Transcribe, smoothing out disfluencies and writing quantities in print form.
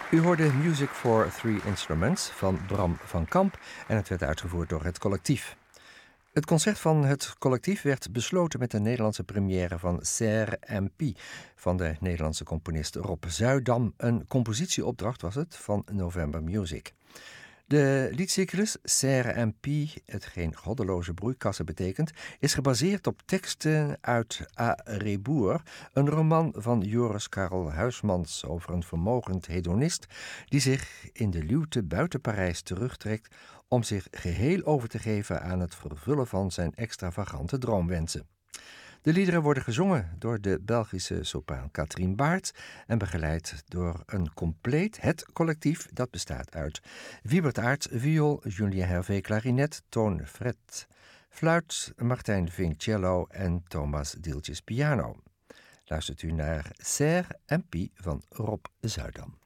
U hoorde Music for Three Instruments van Bram van Kamp en het werd uitgevoerd door het Collectief. Het concert van het Collectief werd besloten met de Nederlandse première van Serre MP van de Nederlandse componist Rob Zuidam. Een compositieopdracht was het van November Music. De liedcyclus Serre MP, hetgeen goddeloze broeikassen betekent, is gebaseerd op teksten uit A Rebours, een roman van Joris Karel Huismans over een vermogend hedonist die zich in de luwte buiten Parijs terugtrekt om zich geheel over te geven aan het vervullen van zijn extravagante droomwensen. De liederen worden gezongen door de Belgische sopraan Katrien Baert en begeleid door een compleet het collectief dat bestaat uit Wiebert Aert, viool, Julien Hervé, klarinet, Toon Fret, fluit, Martijn Vink, cello en Thomas Dieltjes, piano. Luistert u naar Serre MP van Rob Zuidam.